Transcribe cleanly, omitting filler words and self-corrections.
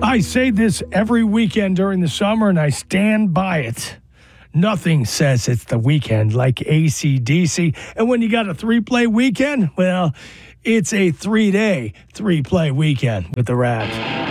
I say this every weekend during the summer, and I stand by it. Nothing says it's the weekend like AC/DC. And when you got a 3-play weekend, well, it's a 3-day, 3-play weekend with the Rats.